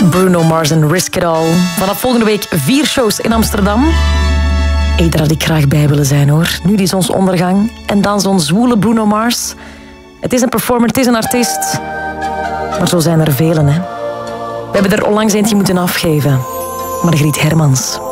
Bruno Mars en Risk It All. Vanaf volgende week 4 shows in Amsterdam. Hey, daar had ik graag bij willen zijn, hoor. Nu die zonsondergang en dan zo'n zwoele Bruno Mars. Het is een performer, het is een artiest. Maar zo zijn er velen, hè. We hebben er onlangs eentje moeten afgeven. Margriet Hermans.